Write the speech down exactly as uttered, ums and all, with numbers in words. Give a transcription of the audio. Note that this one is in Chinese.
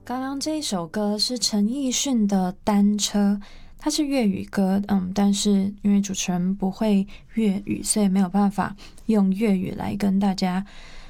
刚刚这一首歌是陈奕迅的《单车》，它是粤语歌，嗯，但是因为主持人不会粤语，所以没有办法用粤语来跟大家